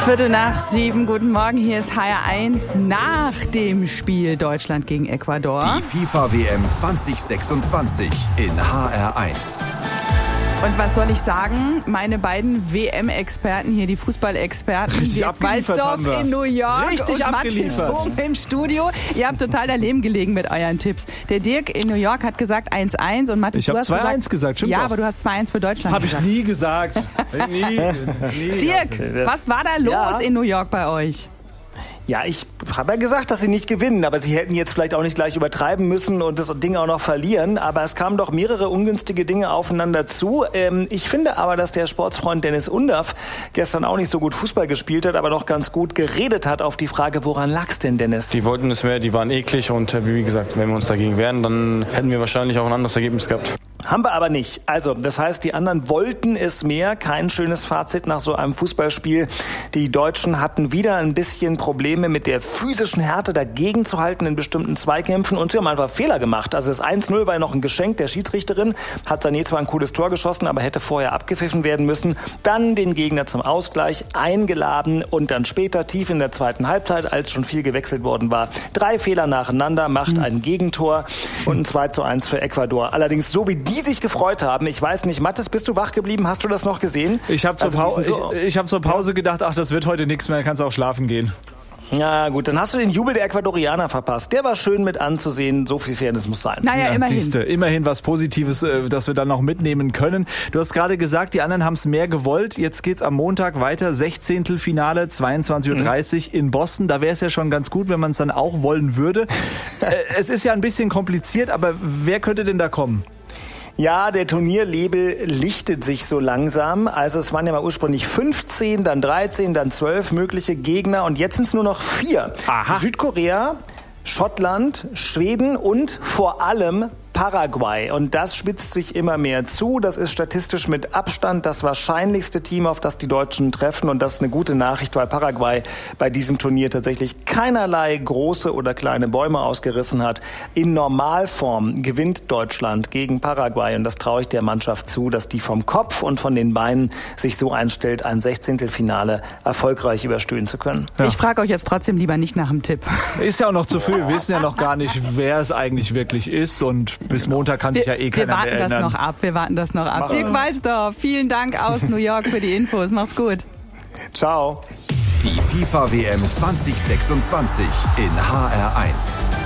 6:15, guten Morgen, hier ist HR1 nach dem Spiel Deutschland gegen Ecuador. Die FIFA-WM 2026 in HR1. Und was soll ich sagen? Meine beiden WM-Experten hier, die Fußballexperten, Dirk Walzdorf in New York und Mathis Hohm im Studio. Ihr habt total daneben gelegen mit euren Tipps. Der Dirk in New York hat gesagt 1-1 und Mathis, ich habe 2-1 gesagt, stimmt. Ja, doch. aber du hast 2-1 für Deutschland gesagt. Habe ich nie gesagt. nie. Dirk, okay, was war da los in New York bei euch? Ja, ich habe ja gesagt, dass sie nicht gewinnen, aber sie hätten jetzt vielleicht auch nicht gleich übertreiben müssen und das Ding auch noch verlieren. Aber es kamen doch mehrere ungünstige Dinge aufeinander zu. Ich finde aber, dass der Sportsfreund Dennis Undaff gestern auch nicht so gut Fußball gespielt hat, aber noch ganz gut geredet hat auf die Frage, woran lag's denn, Dennis? Die wollten es mehr, die waren eklig und wie gesagt, wenn wir uns dagegen wehren, dann hätten wir wahrscheinlich auch ein anderes Ergebnis gehabt. Haben wir aber nicht. Also, das heißt, die anderen wollten es mehr. Kein schönes Fazit nach so einem Fußballspiel. Die Deutschen hatten wieder ein bisschen Probleme mit der physischen Härte dagegen zu halten in bestimmten Zweikämpfen und sie haben einfach Fehler gemacht. Also das 1-0 war ja noch ein Geschenk der Schiedsrichterin. Hat Sané zwar ein cooles Tor geschossen, aber hätte vorher abgepfiffen werden müssen. Dann den Gegner zum Ausgleich eingeladen und dann später, tief in der zweiten Halbzeit, als schon viel gewechselt worden war, 3 Fehler nacheinander, macht ein Gegentor und ein 2-1 für Ecuador. Allerdings so wie die sich gefreut haben. Ich weiß nicht, Mathis, bist du wach geblieben? Hast du das noch gesehen? Ich habe zur Pause gedacht, ach, das wird heute nichts mehr, kannst auch schlafen gehen. Ja gut, dann hast du den Jubel der Ecuadorianer verpasst. Der war schön mit anzusehen, so viel Fairness muss sein. Naja, immerhin. Siehste, immerhin was Positives, das wir dann noch mitnehmen können. Du hast gerade gesagt, die anderen haben es mehr gewollt. Jetzt geht's am Montag weiter, 16. Finale, 22:30 Uhr in Boston. Da wäre es ja schon ganz gut, wenn man es dann auch wollen würde. Es ist ja ein bisschen kompliziert, aber wer könnte denn da kommen? Ja, der Turnierlabel lichtet sich so langsam. Also es waren ja mal ursprünglich 15, dann 13, dann 12 mögliche Gegner und jetzt sind es nur noch 4. Aha. Südkorea, Schottland, Schweden und vor allem Paraguay. Und das spitzt sich immer mehr zu. Das ist statistisch mit Abstand das wahrscheinlichste Team, auf das die Deutschen treffen. Und das ist eine gute Nachricht, weil Paraguay bei diesem Turnier tatsächlich keinerlei große oder kleine Bäume ausgerissen hat. In Normalform gewinnt Deutschland gegen Paraguay. Und das traue ich der Mannschaft zu, dass die vom Kopf und von den Beinen sich so einstellt, ein 16. Finale erfolgreich überstehen zu können. Ja. Ich frage euch jetzt trotzdem lieber nicht nach dem Tipp. Ist ja auch noch zu früh. Wir wissen ja noch gar nicht, wer es eigentlich wirklich ist. Und bis Montag kann sich ja eh keiner mehr erinnern. Wir warten das noch ab. Dirk Walzdorf, vielen Dank aus New York für die Infos. Mach's gut. Ciao. Die FIFA-WM 2026 in HR1.